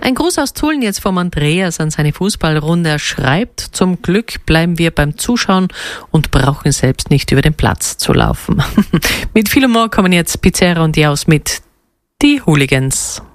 Ein Gruß aus Tulln jetzt vom Andreas an seine Fußballrunde. Er schreibt: Zum Glück bleiben wir beim Zuschauen und brauchen selbst nicht über den Platz zu laufen. Mit viel Humor kommen jetzt Pizzerra und Jaus mit Die Hooligans.